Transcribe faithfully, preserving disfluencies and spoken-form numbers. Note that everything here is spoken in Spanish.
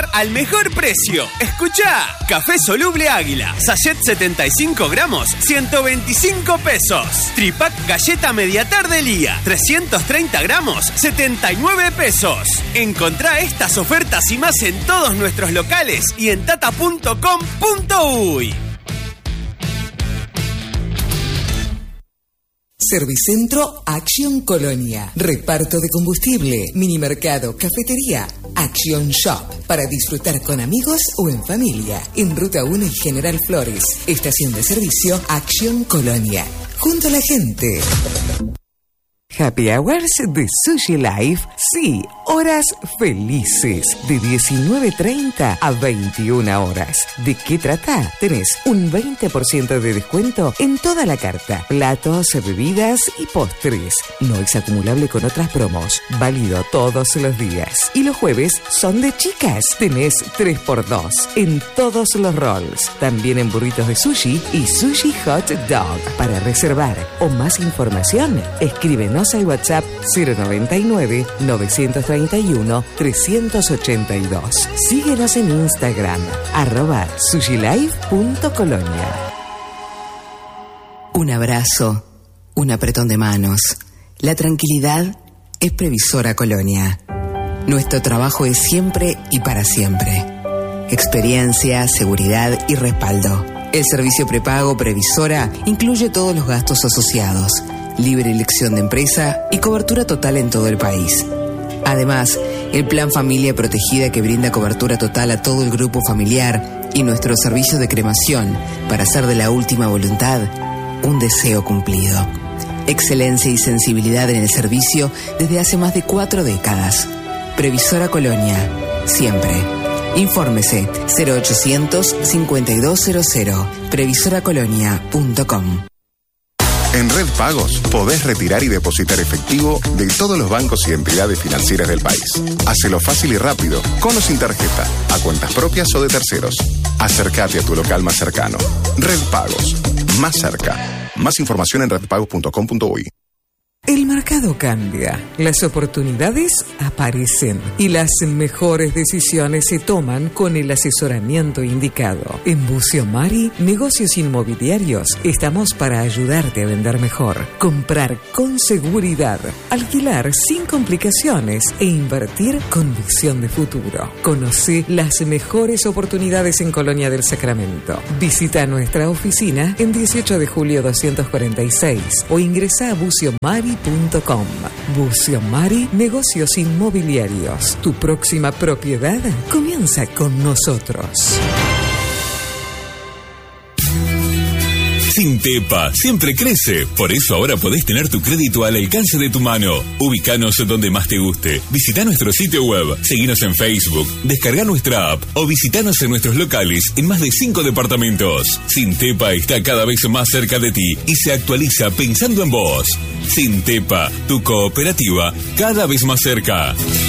al mejor precio. Escuchá, café soluble Águila, sachet setenta y cinco gramos, ciento veinticinco pesos. Tripac galleta media tarde Lía, trescientos treinta gramos, setenta y nueve pesos. Encontrá estas ofertas y más en todos nuestros locales y en tata punto com punto uy. Servicentro Action Colonia. Reparto de combustible, minimercado, cafetería, Action Shop. Para disfrutar con amigos o en familia. En Ruta uno y General Flores. Estación de servicio Action Colonia. Junto a la gente. Happy Hours de Sushi Life, sí, horas felices, de diecinueve treinta a veintiuna horas. ¿De qué trata? Tenés un veinte por ciento de descuento en toda la carta, platos, bebidas y postres. No es acumulable con otras promos, válido todos los días. Y los jueves son de chicas, tenés tres por dos en todos los rolls. También en burritos de sushi y sushi hot dog. Para reservar o más información, escríbenos al WhatsApp cero noventa y nueve, novecientos treinta y uno, trescientos ochenta y dos. Síguenos en Instagram, arroba sushilife punto colonia. Un abrazo, un apretón de manos. La tranquilidad es Previsora Colonia. Nuestro trabajo es siempre y para siempre. Experiencia, seguridad y respaldo. El servicio prepago Previsora incluye todos los gastos asociados, libre elección de empresa y cobertura total en todo el país. Además, el Plan Familia Protegida que brinda cobertura total a todo el grupo familiar y nuestro servicio de cremación para hacer de la última voluntad un deseo cumplido. Excelencia y sensibilidad en el servicio desde hace más de cuatro décadas. Previsora Colonia, siempre. Infórmese cero ochocientos, cincuenta y dos cero cero, previsora colonia punto com. En Red Pagos podés retirar y depositar efectivo de todos los bancos y entidades financieras del país. Hacelo fácil y rápido, con o sin tarjeta, a cuentas propias o de terceros. Acércate a tu local más cercano. Red Pagos, más cerca. Más información en red pagos punto com punto uy. El mercado cambia, las oportunidades aparecen y las mejores decisiones se toman con el asesoramiento indicado. En Bucio Mari, Negocios Inmobiliarios, estamos para ayudarte a vender mejor, comprar con seguridad, alquilar sin complicaciones e invertir con visión de futuro. Conoce las mejores oportunidades en Colonia del Sacramento. Visita nuestra oficina en dieciocho de julio doscientos cuarenta y seis o ingresa a bucio mari punto com. Bucio Mari, Negocios Inmobiliarios. Tu próxima propiedad comienza con nosotros. Sintepa siempre crece, por eso ahora podés tener tu crédito al alcance de tu mano. Ubícanos donde más te guste. Visita nuestro sitio web, seguinos en Facebook, descarga nuestra app o visitanos en nuestros locales en más de cinco departamentos. Sintepa está cada vez más cerca de ti y se actualiza pensando en vos. Sintepa, tu cooperativa cada vez más cerca.